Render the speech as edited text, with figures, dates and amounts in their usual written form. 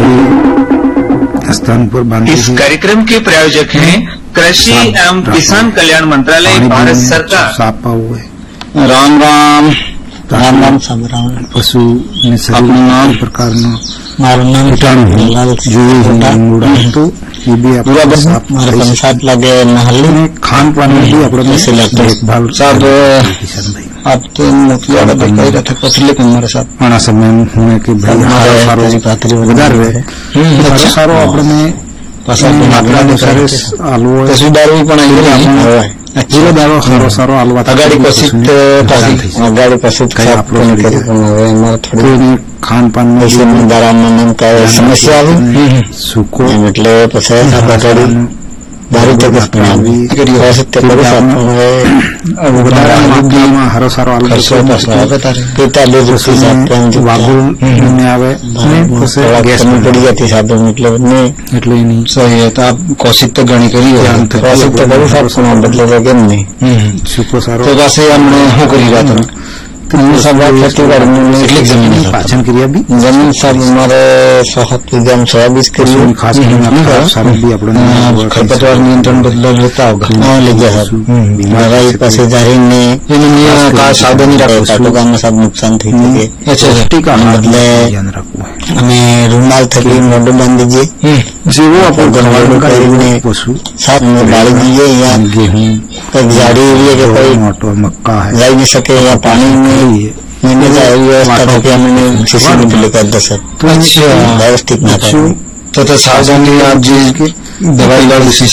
स्थान पर बांधे। इस कार्यक्रम के प्रायोजक हैं कृषि एवं किसान कल्याण मंत्रालय, भारत सरकार। सापा हुए राम राम राम राम सब राम। पशु ने शरीर प्रकार तो ये भी पूरा बस हमारे साथ लगे महल्ले में खान पान में भी अपने देखभाल सब आप तो मुखिया देखा रहता पछले हमारे साथ आना समय हुए कि भाई गुजार रहे सारो अपने पसंद अनुसार आलू तस्वीर भी पूरा दारो सारो सारो आलू गाड़ी पसित थोड़ी खान पान में दारामन का समस्या सूखो એટલે પછી સાપાડી दारू तक हरो सारो आलू पड़ी जाती साधन मतलब सही है। तो आप कौशिक तो घणी करी कौशिक तो करू मतलब केम नहीं सूखो सारो तो पास हमने શું કરી રહ્યા હતા सब खेतीबाड़ी में કેટલીક જમીન પાછળ કર્યા બી જમીન સાહેબ અમારે 7 વીઘા 26 કર્યું ખાસ સારું બી આપણે ખરપતવાર નિયંત્રણ બદલ લેતા હોगा લીધા સાહેબ મારા પાસે જારીને એનું નિયમ કા સાવધાની રાખો તો ગામમાં સાહેબ નુકસાન થઈ શકે अच्छा ठीक है બદલે ધ્યાન રાખવું અમે રૂમાલ થકી મોઢું બાંધી દઈએ જેવો આપણે ગણવાનું કરીને પશુ साथ में डाल दीजिए या गेहूं एक झाड़ी एरिया के कोई मोटो मक्का है जा नहीं सके या पानी में मैंने व्यवस्था करके मैंने सीसी में लेकर 10 तो अच्छा व्यवस्थित ना तो सावधानी आप जी दवाई डाल